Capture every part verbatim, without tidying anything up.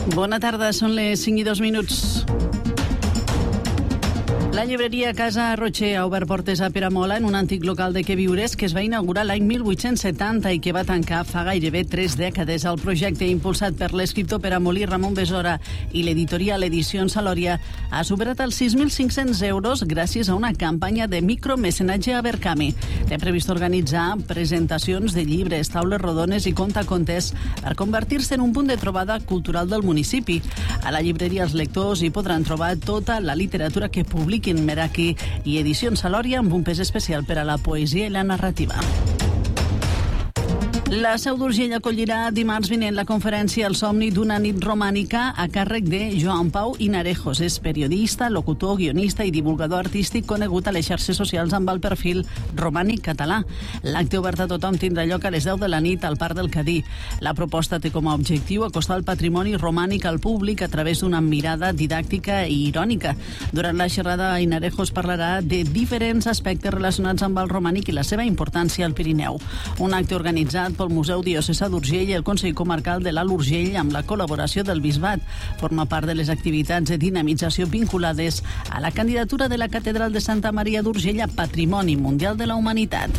Bona tarda, són les cinc i dos minuts. La llibreria Casa Rocher ha obert portes a Peramola en un antic local de queviures que es va inaugurar l'any mil vuit-cents setanta i que va tancar fa gairebé tres dècades. El projecte, impulsat per l'escriptor peramolí Ramon Besora i l'editorial Edicions Salòria, ha superat els sis mil cinc-cents euros gràcies a una campanya de micromecenatge a Verkami. Té previst organitzar presentacions de llibres, taules rodones i contacontes per convertir-se en un punt de trobada cultural del municipi. A la llibreria els lectors hi podran trobar tota la literatura que publiqui Meraki i Edicions Salòria, amb un pes especial per a la poesia i la narrativa. La Seu d'Urgell acollirà dimarts vinent la conferència El somni d'una nit romànica a càrrec de Joan Pau Inarejos. És periodista, locutor, guionista i divulgador artístic conegut a les xarxes socials amb el perfil romànic català. L'acte obert a tothom tindrà lloc a les deu de la nit al Parc del Cadí. La proposta té com a objectiu acostar el patrimoni romànic al públic a través d'una mirada didàctica i irònica. Durant la xerrada, Inarejos parlarà de diferents aspectes relacionats amb el romànic i la seva importància al Pirineu. Un acte organitzat pel Museu Diocesà d'Urgell i el Consell Comarcal de l'Alt Urgell amb la col·laboració del Bisbat. Forma part de les activitats de dinamització vinculades a la candidatura de la Catedral de Santa Maria d'Urgell a Patrimoni Mundial de la Humanitat.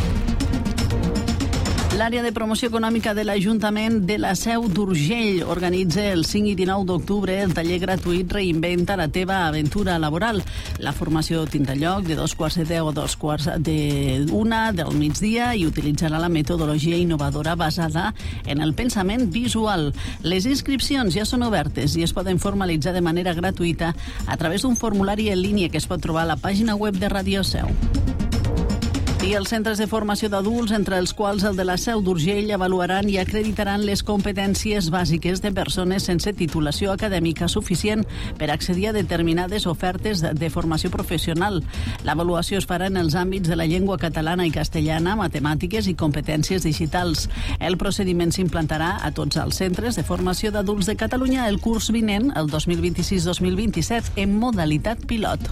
L'àrea de promoció econòmica de l'Ajuntament de la Seu d'Urgell organitza el cinc i dinou d'octubre el taller gratuït Reinventa la teva aventura laboral. La formació tindrà lloc de dos quarts de deu a dos quarts de una del migdia i utilitzarà la metodologia innovadora basada en el pensament visual. Les inscripcions ja són obertes i es poden formalitzar de manera gratuïta a través d'un formulari en línia que es pot trobar a la pàgina web de Ràdio Seu. I els centres de formació d'adults, entre els quals el de la Seu d'Urgell, avaluaran i acreditaran les competències bàsiques de persones sense titulació acadèmica suficient per accedir a determinades ofertes de formació professional. L'avaluació es farà en els àmbits de la llengua catalana i castellana, matemàtiques i competències digitals. El procediment s'implantarà a tots els centres de formació d'adults de Catalunya el curs vinent, el dos mil vint-i-sis dos mil vint-i-set, en modalitat pilot.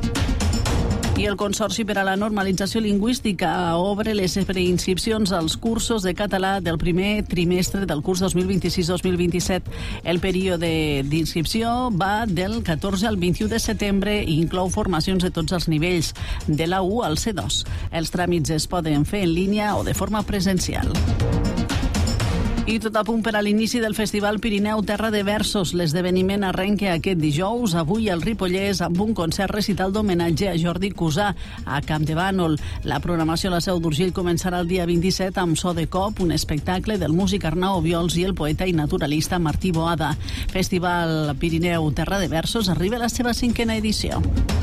I el Consorci per a la Normalització Lingüística obre les preinscripcions als cursos de català del primer trimestre del curs dos mil vint-i-sis dos mil vint-i-set. El període d'inscripció va del catorze al vint-i-u de setembre i inclou formacions de tots els nivells, de la u al C dos. Els tràmits es poden fer en línia o de forma presencial. I tot a punt per a l'inici del Festival Pirineu Terra de Versos. L'esdeveniment arrenca aquest dijous, avui al Ripollès, amb un concert recital d'homenatge a Jordi Cusà, a Campdevànol. La programació a la Seu d'Urgell començarà el dia vint-i-set amb So de Cop, un espectacle del músic Arnau Obiols i el poeta i naturalista Martí Boada. Festival Pirineu Terra de Versos arriba a la seva cinquena edició.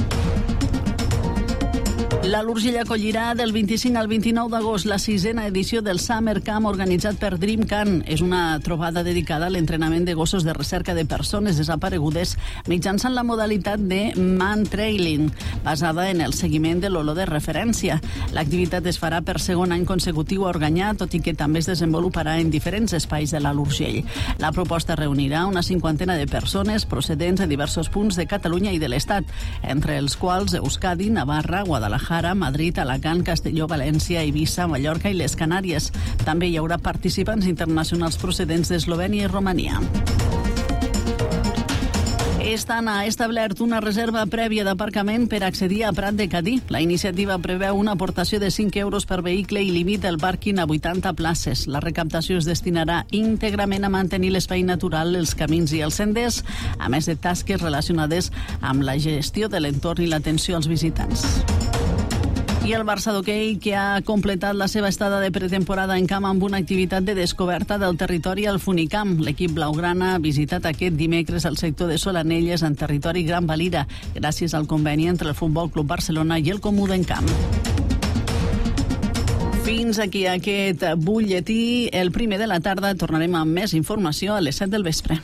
L'Alt Urgell acollirà del vint-i-cinc al vint-i-nou d'agost la sisena edició del Summer Camp organitzat per DreamCamp. És una trobada dedicada a l'entrenament de gossos de recerca de persones desaparegudes mitjançant la modalitat de Man Trailing, basada en el seguiment de l'olor de referència. L'activitat es farà per segon any consecutiu a Organyà, tot i que també es desenvoluparà en diferents espais de l'Alt Urgell. La proposta reunirà una cinquantena de persones procedents de diversos punts de Catalunya i de l'Estat, entre els quals Euskadi, Navarra, Guadalajara, Madrid, Alacant, Castelló, València, Eivissa, Mallorca i les Canàries. També hi haurà participants internacionals procedents d'Eslovènia i Romania. Estan ha establert una reserva prèvia d'aparcament per accedir a Prat de Cadí. La iniciativa preveu una aportació de cinc euros per vehicle i limita el pàrquing a vuitanta places. La recaptació es destinarà íntegrament a mantenir l'espai natural, els camins i els senders, a més de tasques relacionades amb la gestió de l'entorn i l'atenció als visitants. I el Barça d'hoquei, que ha completat la seva estada de pretemporada en camp amb una activitat de descoberta del territori al Funicamp. L'equip blaugrana ha visitat aquest dimecres el sector de Solanelles en territori Gran Valira, gràcies al conveni entre el Futbol Club Barcelona i el Comú d'Encamp. Fins aquí aquest butlletí. El primer de la tarda tornarem amb més informació a les set del vespre.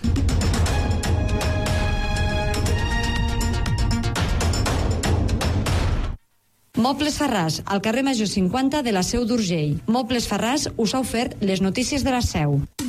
Mobles Farràs, al carrer Major cinquanta de la Seu d'Urgell. Mobles Farràs us ha ofert les notícies de la Seu.